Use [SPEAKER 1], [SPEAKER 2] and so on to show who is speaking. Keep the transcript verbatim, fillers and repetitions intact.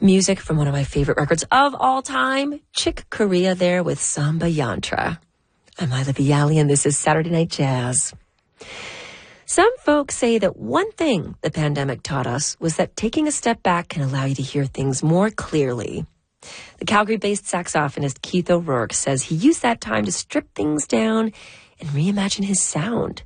[SPEAKER 1] Music from one of my favorite records of all time, Chick Corea there with Samba Yantra. I'm Ila Viali, and this is Saturday Night Jazz. Some folks say that one thing the pandemic taught us was that taking a step back can allow you to hear things more clearly. The Calgary-based saxophonist Keith O'Rourke says he used that time to strip things down and reimagine his sound.